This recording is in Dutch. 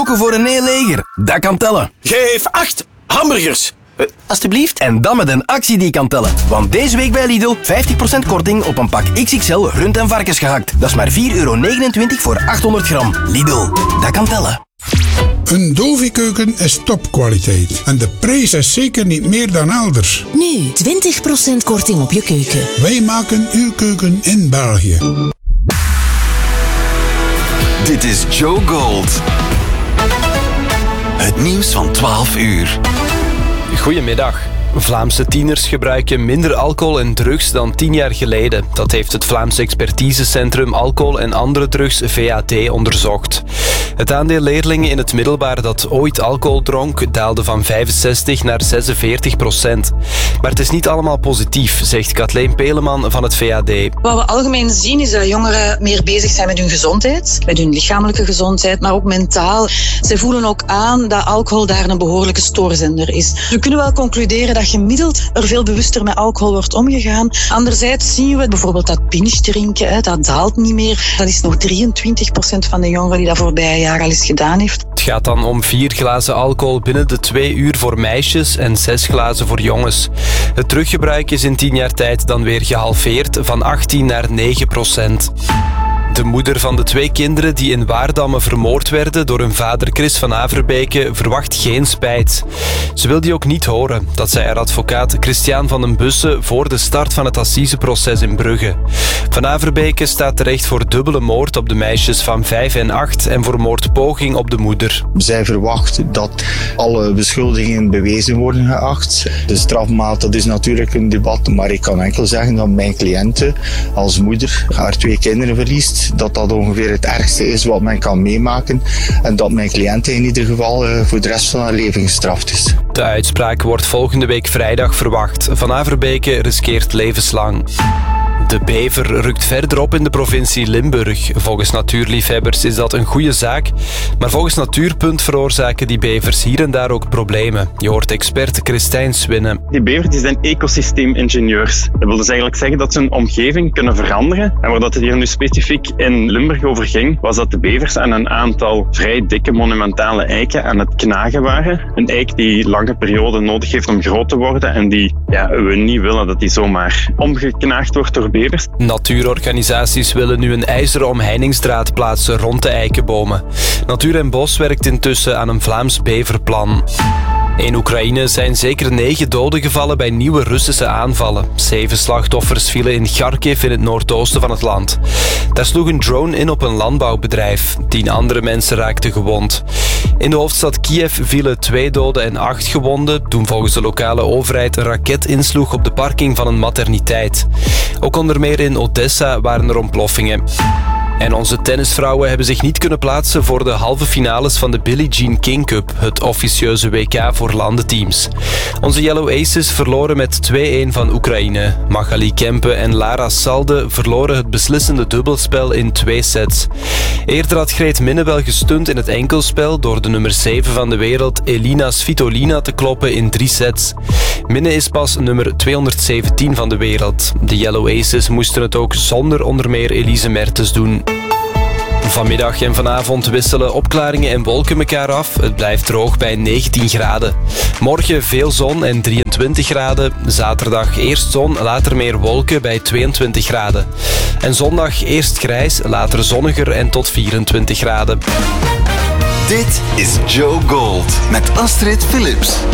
Koken voor een heel leger. Dat kan tellen. Geef 8 hamburgers. Alsjeblieft. En dan met een actie die kan tellen. Want deze week bij Lidl 50% korting op een pak XXL rund- en varkensgehakt. Dat is maar €4,29 voor 800 gram. Lidl, dat kan tellen. Een Dovi-keuken is topkwaliteit. En de prijs is zeker niet meer dan elders. Nu 20% korting op je keuken. Wij maken uw keuken in België. Dit is Joe Gold. Het nieuws van 12 uur. Goedemiddag. Vlaamse tieners gebruiken minder alcohol en drugs dan 10 jaar geleden. Dat heeft het Vlaams Expertisecentrum Alcohol en Andere Drugs VAD onderzocht. Het aandeel leerlingen in het middelbaar dat ooit alcohol dronk daalde van 65 naar 46%. Maar het is niet allemaal positief, zegt Kathleen Peleman van het VAD. Wat we algemeen zien is dat jongeren meer bezig zijn met hun gezondheid, met hun lichamelijke gezondheid, maar ook mentaal. Zij voelen ook aan dat alcohol daar een behoorlijke stoorzender is. We kunnen wel concluderen dat gemiddeld er veel bewuster met alcohol wordt omgegaan. Anderzijds zien we bijvoorbeeld dat binge drinken, dat daalt niet meer. Dat is nog 23% van de jongeren die dat voorbije jaar al eens gedaan heeft. Het gaat dan om 4 glazen alcohol binnen de 2 uur voor meisjes en 6 glazen voor jongens. Het teruggebruik is in 10 jaar tijd dan weer gehalveerd van 18 naar 9%. De moeder van de 2 kinderen die in Waardamme vermoord werden door hun vader Chris van Averbeke verwacht geen spijt. Ze wil die ook niet horen, dat zei haar advocaat Christian van den Bussen voor de start van het assiseproces in Brugge. Van Averbeke staat terecht voor dubbele moord op de meisjes van 5 en 8 en voor moordpoging op de moeder. Zij verwacht dat alle beschuldigingen bewezen worden geacht. De strafmaat, dat is natuurlijk een debat, maar ik kan enkel zeggen dat mijn cliënte als moeder haar 2 kinderen verliest. Dat ongeveer het ergste is wat men kan meemaken en dat mijn cliënt in ieder geval voor de rest van haar leven gestraft is. De uitspraak wordt volgende week vrijdag verwacht. Van Averbeke riskeert levenslang. De bever rukt verder op in de provincie Limburg. Volgens natuurliefhebbers is dat een goede zaak, maar volgens Natuurpunt veroorzaken die bevers hier en daar ook problemen. Je hoort expert Christijn Swinnen. Die bevers zijn ecosysteemingenieurs. Dat wil dus eigenlijk zeggen dat ze hun omgeving kunnen veranderen. En waar dat het hier nu specifiek in Limburg over ging, was dat de bevers aan een aantal vrij dikke monumentale eiken aan het knagen waren. Een eik die lange periode nodig heeft om groot te worden en die we niet willen dat die zomaar omgeknaagd wordt door bevers. Natuurorganisaties willen nu een ijzeren omheiningsdraad plaatsen rond de eikenbomen. Natuur en Bos werkt intussen aan een Vlaams beverplan. In Oekraïne zijn zeker 9 doden gevallen bij nieuwe Russische aanvallen. 7 slachtoffers vielen in Kharkiv in het noordoosten van het land. Daar sloeg een drone in op een landbouwbedrijf. 10 andere mensen raakten gewond. In de hoofdstad Kiev vielen 2 doden en 8 gewonden toen volgens de lokale overheid een raket insloeg op de parking van een materniteit. Ook onder meer in Odessa waren er ontploffingen. En onze tennisvrouwen hebben zich niet kunnen plaatsen voor de halve finales van de Billie Jean King Cup, het officieuze WK voor landenteams. Onze Yellow Aces verloren met 2-1 van Oekraïne. Magali Kempe en Lara Salde verloren het beslissende dubbelspel in 2 sets. Eerder had Greet Minne wel gestund in het enkelspel door de nummer 7 van de wereld Elina Svitolina te kloppen in 3 sets. Minne is pas nummer 217 van de wereld. De Yellow Aces moesten het ook zonder onder meer Elise Mertens doen. Vanmiddag en vanavond wisselen opklaringen en wolken elkaar af. Het blijft droog bij 19 graden. Morgen veel zon en 23 graden. Zaterdag eerst zon, later meer wolken bij 22 graden. En zondag eerst grijs, later zonniger en tot 24 graden. Dit is Joe Gold met Astrid Philips.